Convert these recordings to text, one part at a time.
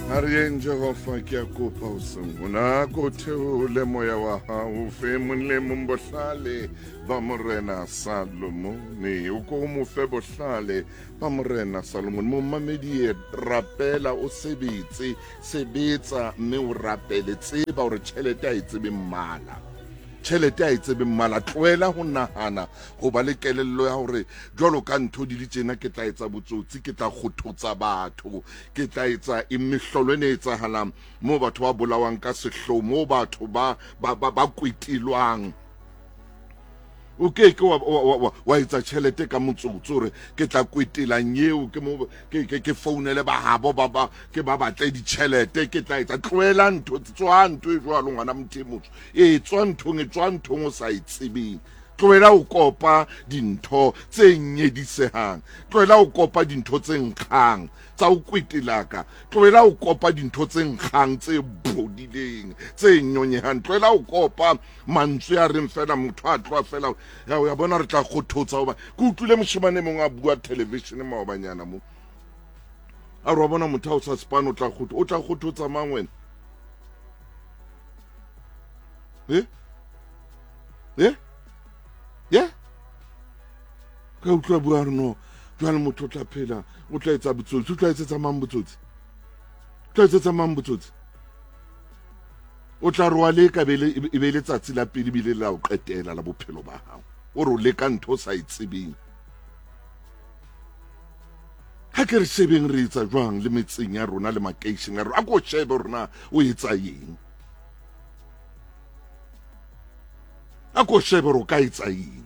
Ariyen Jehova ke a kopa o seng ona ko theole moya wa hao fe monle mombohlale ba morena Salomone o ko mo fe bohlale ba morena Salomone mo mamedi rapela o sebetsa mme o rapele tseba hore tšhelete a itsebe mmala tšhelete a itsebe mmala tloela ho nahana go ba le kelello ya hore jwalo ka ntho di tsena ke tla etsa botsotsi ke tla kgothotsa batho ke tla etsa imehlolo ne etsahalang mo batho ba bolawang ka sehloho mo batho ba kwetilwang o ke wa etsa tšhelete ka motsotso hore ke tla kwetilang eo ke founele ba habo ke ba batle ditšhelete ke tla etsa tloela ntho e jwalo ngwana mthemotho tswa nthong o sa itsebeng tloela o kopa dintho tse nyedisehang tloela o kopa dintho tse nkgang tsa o kwetelaka tloela o kopa dintho tse nkgang tse bodileng tse nyonyehang tloela o kopa mantswe a reng fela motho a tloa fela ya bona re tla kgothotsa hoba ke utlwile moshemane mongwe a bua television maobanyana mo a re wa bona motho a o sa spano o tla kgothotsa mang wena ka utlwa bua re no jwale motho o tla phela o tla etsa botsotsi o tla etsetsa mang botsotsi o tla re wa leka e be letsatsi la pele bile la o qetela la bophelo ba hao o re o leka ntho o sa itsebeng ha ke re shebeng re etsa jwang le metseng ya rona le makeisheng a rona a ko shebe rona o etsa eng a ko shebe ro ka etsa eng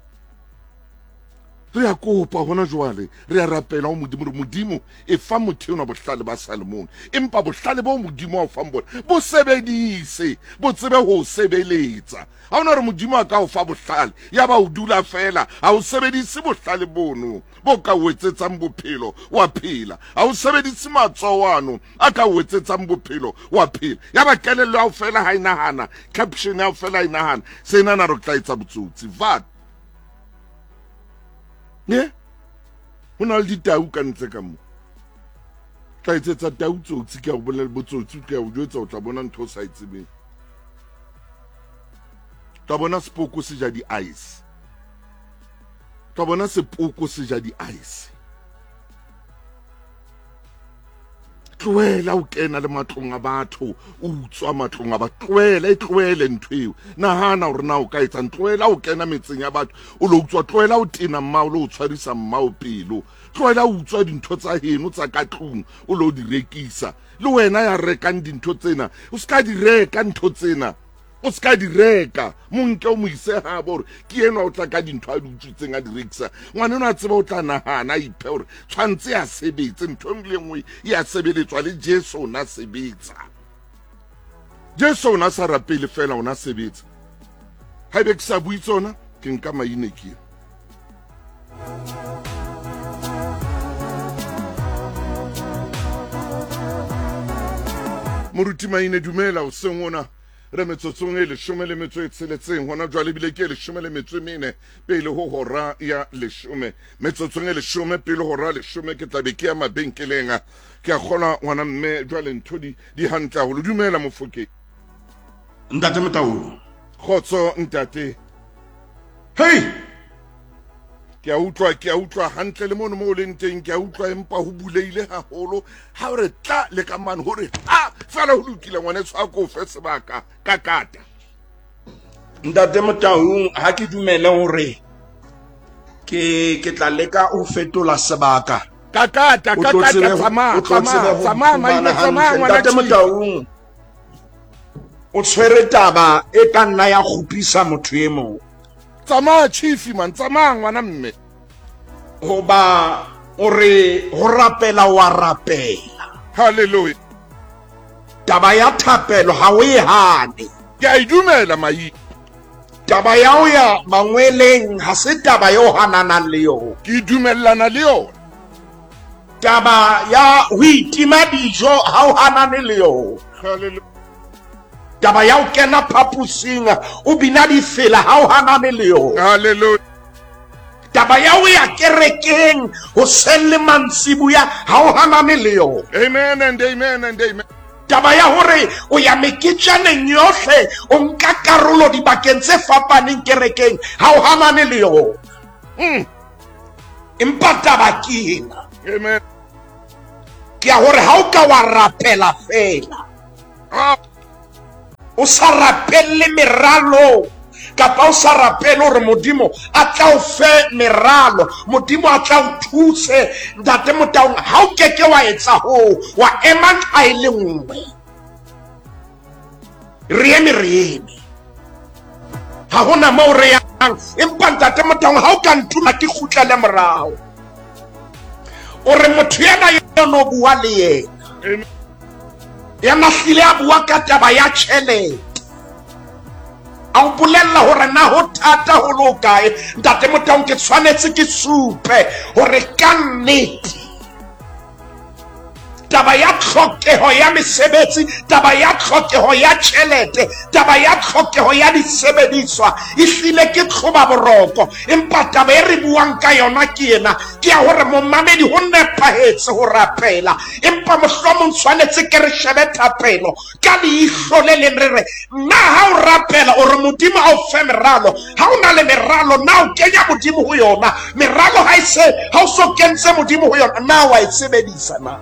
re a kopa hona jwale re a rapela o modimo e fa motho ona bohlale ba Salomon empa bohlale bo modimo a o fang bona bo sebedise bo tsebe ho sebeletsa ha ona re modimo a ka o fa bohlale ya ba o dula fela ha o sebedise bohlale bono bo ka o etsetsang bophelo wa phela ha o sebedise matsowano a ka o etsetsang bophelo wa phela ya ba kelello ya o fela ha inahana caption ya o fela inahana sena na re tla etsa botsotsi vat ho na le ditau ka ntle ka mo tla etsetsa tau tsotsi ke a go bolela botsotsi ke a o jwetsa o tla bona ntho sa itsebeng tla bona sepoko se ja di-ice tla bona sepoko se ja di-ice tloela o kena le matlong a batho o utswa matlong a batho tloele ntho eo nahana hore na o ka etsa tloela o kena metseng ya batho o lo utswa tloela o tena mmao lo tshwarisa mmao pelo tloela o utswa dintho tsa heno tsa ka tlung o lo di rekisa le wena ya rekang dintho tsena o ska di reka ntho tsena o ska di reka monke o mo ise ha bore ke ena o tla ka dintho a di utswitseng a di rekisa ngwana ona a tseba o tla nahana iphe hore tshwantse a sebetse ntho e nngwe ya sebeletswa le Jesu ona sebetsa Jesu ona sa rapele fela ona sebetsa ha be ke sa bui tsona ke nka maine ke moruti maine dumela o sengona re metsotsong e 16 hona jwale bile ke 14 pele ho hora ya 10 metsotsong e 10 pele hora 10 ke tlabe ke ya mabenkeleng ke a kgola ngwana mme jwale ntho di hantle haholo dumela Mofokeng ntate Motaung khotso ntate hey ke a utlwa hantle le mono mo leng teng ke a utlwa empa ho buleile haholo ha re tla le ka mane hore fela ho lokile ngwane tshwa ko fe sebaka ka kata ntate Motaung ha ke dumele hore ke tla leka o fetola sebaka ka kata tsama ntate Motaung o tshwere taba e ka nna ya khupisa motho e mong tsama chief man tsama ngwana mme hoba ore ho rapela wa rapela hallelujah taba ya thapelo ha o e hane ke a idumela mai taba ya o ya mangweleng ha se taba yo hanana le yo ke dumellana le yo taba ya ho itima dijo ha o hanane le yo hallelujah taba ya o kena phapusing o bina difela ha o hanane le yo hallelujah taba ya o ya kerekeng ho selle mantsibuya ha o hanane le yona. Amen and amen and amen. Taba ya hore o ya meketjaneng yohle o nka karolo dibakeng tse fapaneng kerekeng ha o hanane le yona. Empa taba ke ena. Amen. Ke a hore ha o ka wa rapela fela o sa rapelle meralo kapa o sa rapele hore modimo a tla o fe meralo, modimo a tla o thuse ntate Motaung, ha o keke wa etsa ho wa ema ka ile nngwe re eme ha hona mo re yang. Empa ntate Motaung, ha o ka ntula ke kgutlele morao o re motho yana no bua le yena yana hlile a bua ka taba ya tjhelete a o bolella hore na ho thata ho lo kae. Ntate Motaung, ke tshwanetse ke supe hore ka nnete taba ya tlhokeho ya mesebetsi, taba ya tlhokeho ya tjhelete, taba ya tlhokeho ya disebediswa ehlile ke tloba boroko. Empa taba e re buang ka yona ke ena ke ya hore momamedi ho nepahetse ho rapela. Empa mohlomong tshwanetse ke re shebe thapelo ka leihlo le leng re re na ha o rapela o re modimo a o fe meralo, ha o na le meralo na o kenya modimo ho yona. Meralo ha o so kentse modimo ho yona na wa e sebedisa na.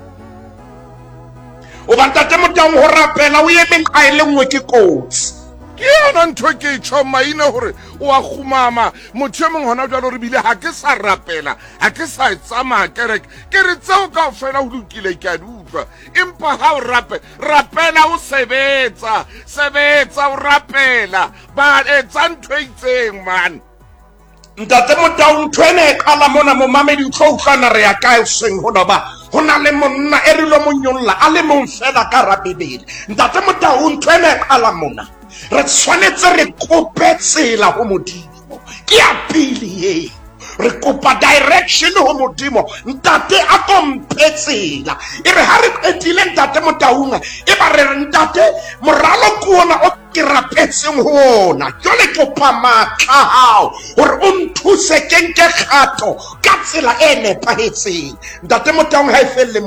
O bantate Motaung, ho rapela o emeng a ile nngwe ke kotsi. Ke yona ntho ke tjho maina hore o a khumama motho mong hona jwalo re bile ha ke sa rapela ha ke sa tsamaya kereke ke re tseo ka fela ho lokile ke a dutlwa. Empa ha o rapela o sebetsa o rapela ba etsa ntho e itseng man. Ntate Motaung, ntho ena e qala mona momamedi o tlo utlwana re ya kae seng hona ba ho na le monna e re lo monyolla a le mong fela ka rapebele. Ntate Motaung, ntho ena e qala mona re tshwanetse re kope tsela ho modimo ke ya pele ye re kopa direction ho modimo ntate a komphe tsela e re ha re qetile ntate Motaung e ba re ntate moralo ke ona o ke rapetseng ho ona jole kopa matla hao hore o nthuse ke nke kgato ka tsela e nepahetseng. Ntate Motaung, ha e felle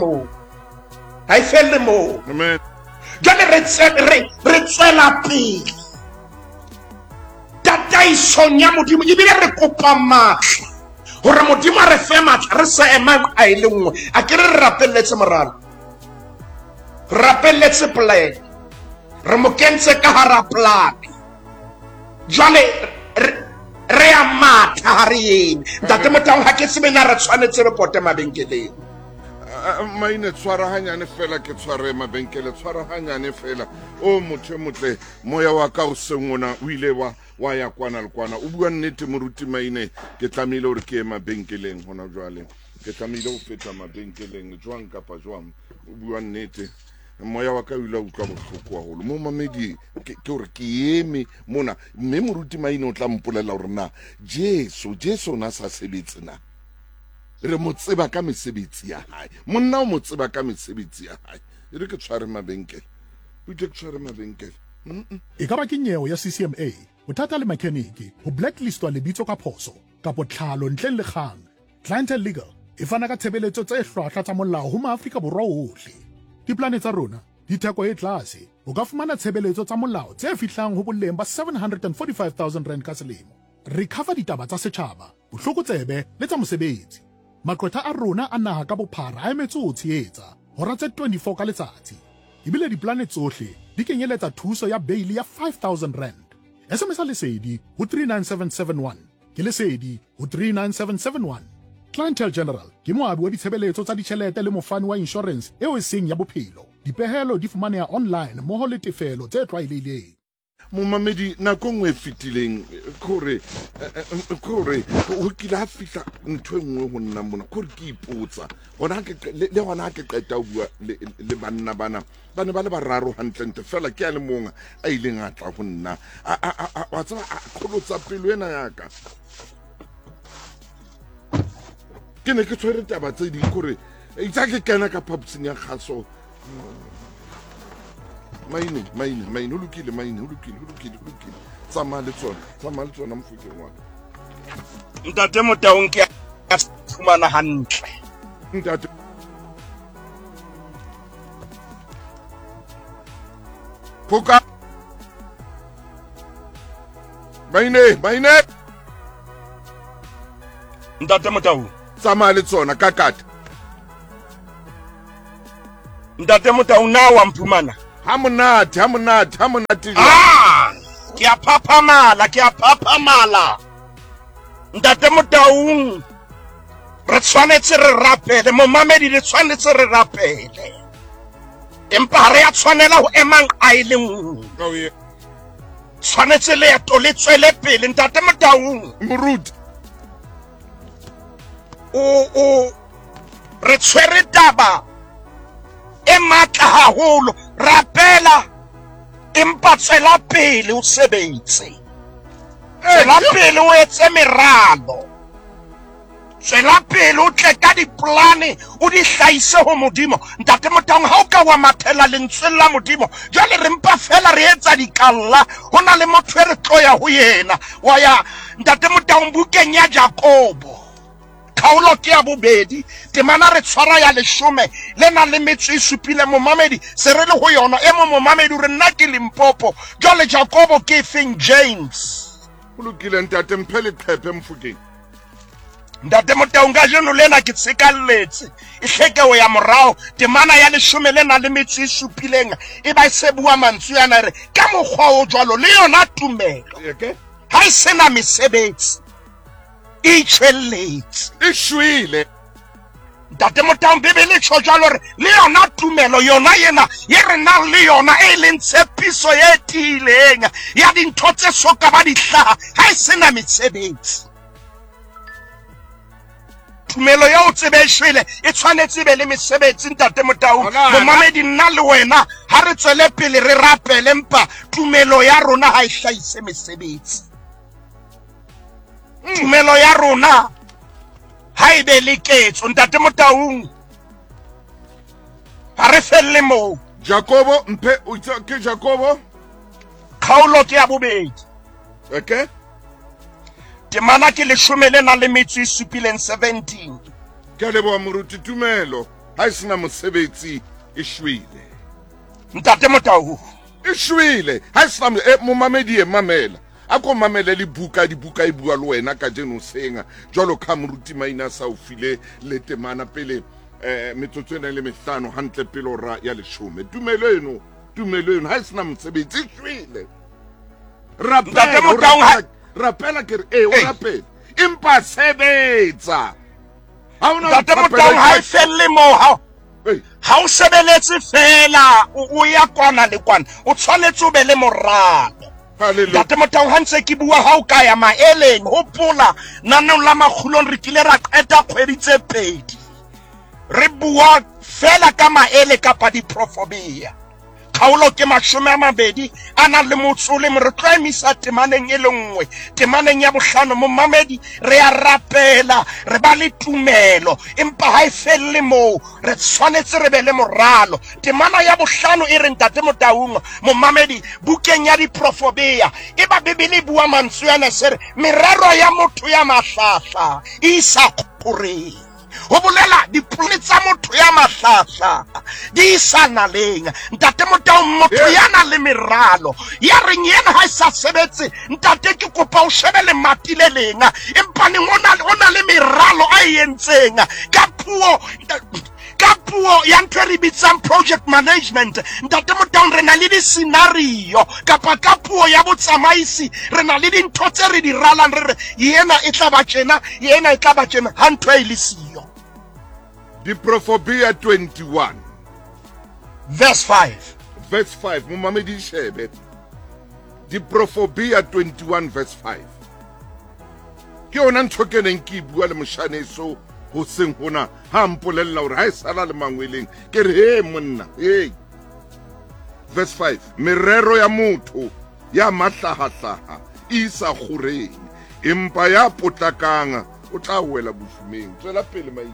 moo Amen. jale re tsela pele tataisong ya modimo ebile re kopa matla hore modimo a re fe matla re sa ema a ile nngwe a ke re rapelletse moralo, rapelletse plan, re mo kentse ka hara plan jale re a matha ha re eme. Ntate Motaung, ha ke sebena re tshwanetse re pote mabenkeleng maine tshwara hanyane fela ke tshware mabenkele tshwara hanyane fela o motho motle moya wa ka o sengona o ile wa ya kwana le kwana. O bua nnete moruti maine ke tlamile hore ke mabenkeleng hona jwale ke tlamile ho feta mabenkeleng jwang kapa jwang. O bua nnete moya wa ka o ile a utlwa bohloko haholo mo mamedi ke hore ke eme mona mme moruti maine o tla mpolela hore na Jesu na sa sebetse na re mo tseba ka mesebetsi ya hae. Monna o mo tseba ka mesebetsi ya hae e re ke tshware mabenkele o ke tshware mabenkele. E ka ba ke nyewe ya CCMA bothata le mechanic ho blacklistwa lebitso ka phoso kapo tlhalo ntleng le kgang. Clientele Legal e fana ka tshebeletso tse hlwahlwa tsa molao ho Maafrika Borwa ohle. Diplane tsa rona di theko e tlase o ka fumana tshebeletso tsa molao tse fihlang ho boleng ba 745,000 rand ka selemo. Re cover ditaba tsa setjhaba, bohlokotsebe le tsa mosebetsi. Maqwetha a rona a naha ka bophara a emetse ho tshehetsa hora tse 24 ka letsatsi. Ebile diplane tsohle di kenyeletsa thuso ya bail ya 5,000 rand. SMS lesedi ho 39771 ke lesedi ho 39771. Clientele General ke moabi wa ditshebeletso tsa ditjhelete le mofani wa insurance eo e seng ya bophelo. Dipehelo di fumaneha online mmoho le tefelo tse tlwaelehileng. Momamedi nako nngwe e fetileng kore o kile ha fihla ntho nngwe ho nna mona kore ke ipotsa hona le hona ke qeta ho bua le banna bana ba ne ba le bararo hantle fela ke a le monga a ile ngatla ho nna wa tsaba a kholotsa pelo ena ya ka ke ne ke tshwere taba tse di kore itsa ke kena ka phaposing ya kgaso. Maine o lokile maine o lokile tsamaya le tsona mofokeng wa ka. Ntate Motaung ke a fumana hantle. Ntate Puka Maine Ntate Motaung. tsamaya le tsona ka kata. Ntate Motaung na wa mphumana. Ha monate Ke a phaphamala. Ntate Motaung. Re tshwanetse re rapele, momamedi re tshwanetse re rapele. Empa re a tshwanela ho emang a ile nngwe. Tshwanetse leeto le tswele pele Ntate Motaung. Moruti Re tshwere taba e matla haholo, rapela empa tswela pele o sebetse. Tswela pele o etse meralo. Tswela pele o tle ka diplane o di hlahise ho Modimo. Ntate Motaung ha o ka wa mathela lentswe la Modimo, jwale re mpa fela re etsa dikalla. Ho na le motho re tloya ho yena wa ya Ntate Motaung bukeng ya Jakobo. Kgaolo ke ya bobedi, temana re tshwara ya 10 le na le metso e supile momamedi se re le ho yona e mo momamedi re nna ke Limpopo jwale Jakobo ke feng James. o lokile ntate mphele qhepe mfukeng. Ntate Motaung ka jeno lena ke tsekalletse e hleke o ya morao temana ya 10 le na le metso e supileng e ba se bua mantswe yana re ka mokgwa o jwalo le yona tumelo ha e sena mesebetsi e tshwelletse e shwele. Ntate Motaung Bibele tsho jwalo re le yona tumelo yona yena ye re nang le yona e leng tshepiso e tiileng ya dintho tse soka ba di hlaha ha e sena mesebetsi. Tumelo ya o tsebe shwele e tshwanetse be le mesebetsi Ntate Motaung. Momamedi nna le wena ha re tswele pele re rapele empa tumelo ya rona ha e hlahise mesebetsi. Tumelo ya rona ha e be le ketso Ntate Motaung. Ha re felle moo. Jakobo mpe o itse ke Jakobo Kgaolo ke ya bobedi. okay Temana ke 10 le na le metso e supileng 17. ke a leboha moruti tumelo ha e sena mosebetsi e shwele. Ntate Motaung E shwele ha e sena momamedi e mamela a ko mamele le dibuka e bua le wena ka jeno senga jwalo ka moruti maina sa o file le temana pele metsotso ena le mehlano hantle pele ora ya 10. Tumelo eno ha e sena mosebetsi e shwele. Ntate Motaung rapela ke re o rapela empa sebetsa. Ntate Motaung ha e felle moo ha o sebeletse fela o ya kwana le kwana o tshwanetse o be le moralo. Ntate Motaung ha ntse ke bua ha o ka ya maeleng hopola nanong la makgulong re kile ra qeta kgwedi tse 2 re bua fela ka maele kapa diprofobia. Kgaolo ke 20 ana le motsole mo re tlaimisa temaneng e lengwe temaneng ya bohlano momamedi re a rapela re ba le tumelo empa ha e felle moo re tshwanetse re be le moralo. Temana ya bohlano e re Ntate Motaung momamedi bukeng ya diprofobia e ba Bibele bua mantswe ana se re merero ya motho ya mahlahla e sa khoreng. Ho bolela dipone tsa motho ya mahlahla di sa naleng. Ntate Motaung motho ya na le meralo ya reng yena ha sa sebetse ntate ke kopa o shebele matile lenga empa ne ona le meralo a yentseng ka puo ya ntho re bitsang project management. Ntate Motaung re na le di-scenario kapa ka puo ya botsamaisi re na le dintho tse re di ralang re yena e tla ba tjena yena e tla ba tjena ha ntho e le siyo. Diprofobia 21 verse 5 momamedi shebe Diprofobia 21 verse 5 ke yona ntho ke neng ke bua le moshaneso ho seng hona ha mpolella hore ha e sala le mangweleng ke re he monna verse 5 merero ya motho ya mahlahahlaha isa khureng empa ya potlakanga o tla wela bofumeng. Tswela pele mai.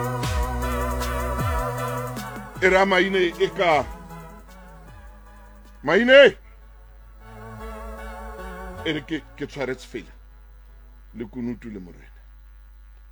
Era maine eka Maine e re ke tshwaretse fela le kunutu le morena